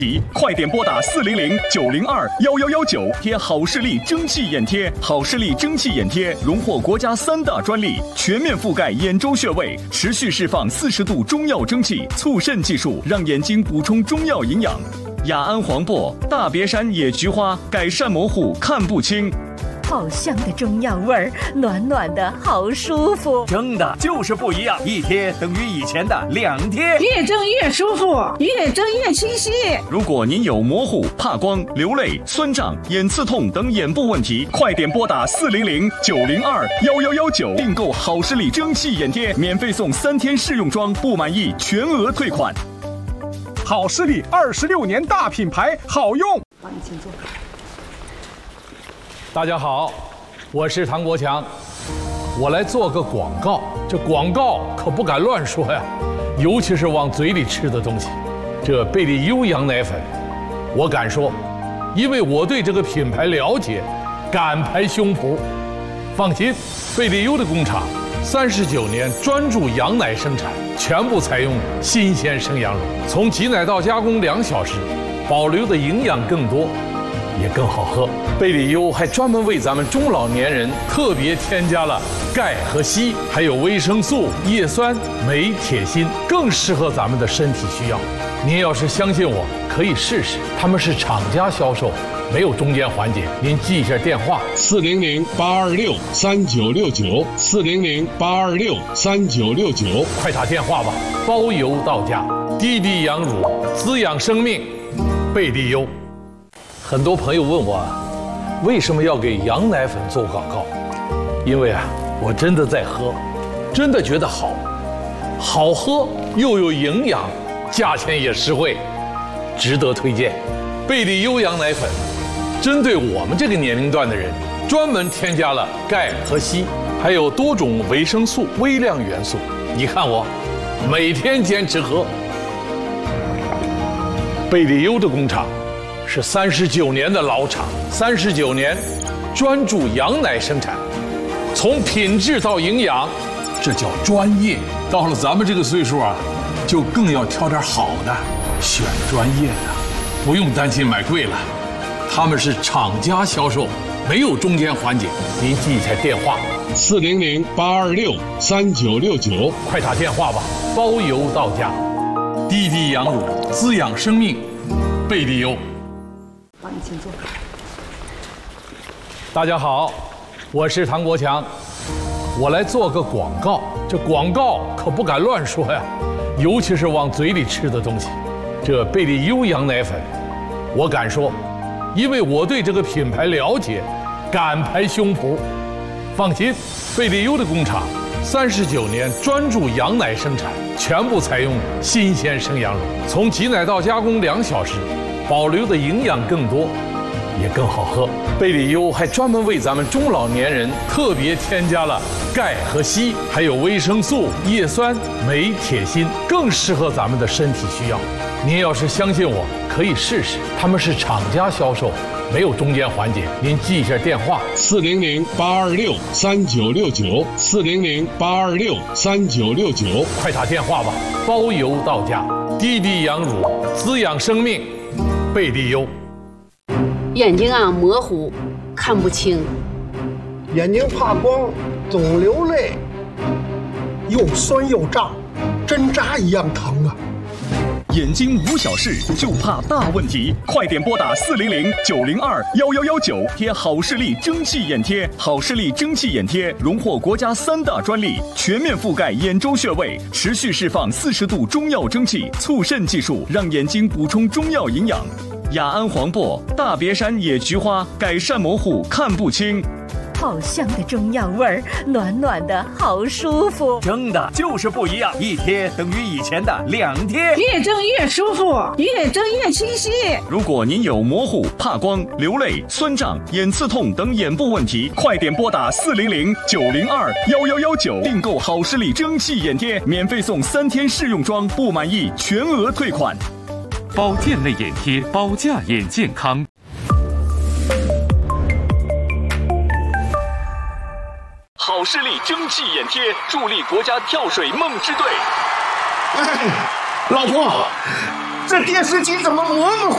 快点拨打400-902-1119贴好视力蒸汽眼贴。好视力蒸汽眼贴荣获国家3大专利，全面覆盖眼周穴位，持续释放40度中药蒸汽，促肾技术让眼睛补充中药营养。雅安黄柏、大别山野菊花改善模糊看不清。 好香的中药味儿，暖暖的好舒服。 蒸的就是不一样，一贴等于以前的2贴， 越蒸越舒服，越蒸越清晰。 如果您有模糊、怕光、流泪、酸胀、眼刺痛等眼部问题，快点拨打400-902-1119订购好视力蒸汽眼贴，免费送3天试用装，不满意全额退款。 好视力26年大品牌，好用。 帮你请坐。 大家好，我是唐国强，我来做个广告。这广告可不敢乱说呀，尤其是往嘴里吃的东西。这贝利优羊奶粉，我敢说，因为我对这个品牌了解，敢拍胸脯。放心，贝利优的工厂39年专注羊奶生产，全部采用新鲜生羊乳，从挤奶到加工2小时，保留的营养更多，也更好喝。贝利优还专门为咱们中老年人特别添加了钙和硒，还有维生素、叶酸、镁、铁、锌，更适合咱们的身体需要。您要是相信我，可以试试。他们是厂家销售，没有中间环节。您记一下电话：400-826-3969，400-826-3969，快打电话吧，包邮到家。滴滴羊乳，滋养生命，贝利优。很多朋友问我，为什么要给羊奶粉做广告？因为我真的在喝，真的觉得好，好喝又有营养，价钱也实惠，值得推荐。贝利优羊奶粉，针对我们这个年龄段的人，专门添加了钙和硒，还有多种维生素、微量元素。你看我，每天坚持喝。贝利优的工厂是39年的老厂，39年专注羊奶生产，从品质到营养，这叫专业。到了咱们这个岁数就更要挑点好的，选专业的，不用担心买贵了。他们是厂家销售，没有中间环节。您记一下电话：400-826-3969，快打电话吧，包邮到家。滴滴羊乳，滋养生命，贝利优。 帮你请坐。 大家好，我是唐国强，我来做个广告。这广告可不敢乱说呀，尤其是往嘴里吃的东西。这贝利优羊奶粉，我敢说，因为我对这个品牌了解，敢拍胸脯。放心，贝利优的工厂39年专注羊奶生产，全部采用新鲜生羊乳，从挤奶到加工2小时，保留的营养更多，也更好喝。贝利优还专门为咱们中老年人特别添加了钙和硒，还有维生素、叶酸、镁、铁、锌，更适合咱们的身体需要。您要是相信我，可以试试。他们是厂家销售，没有中间环节。您记一下电话：400-826-3969，400-826-3969，快打电话吧，包邮到家。滴滴羊乳，滋养生命，贝利优。 眼睛模糊，看不清， 眼睛怕光，总流泪，又酸又胀，针扎一样疼啊！ 眼睛无小事，就怕大问题，快点拨打400-902-1119贴好视力蒸汽眼贴。好视力蒸汽眼贴荣获国家3大专利，全面覆盖眼周穴位，持续释放40度中药蒸汽，促肾技术让眼睛补充中药营养。雅安黄柏、大别山野菊花改善模糊看不清。 好香的中药味儿，暖暖的好舒服。 蒸的就是不一样，一贴等于以前的2贴， 越蒸越舒服，越蒸越清晰。 如果您有模糊、怕光、流泪、酸胀、眼刺痛等眼部问题，快点拨打400-902-1119订购好视力蒸汽眼贴，免费送3天试用装，不满意全额退款。 保健类眼贴，保驾眼健康。 好视力蒸汽眼贴助力国家跳水梦之队。 老婆，这电视机怎么模模糊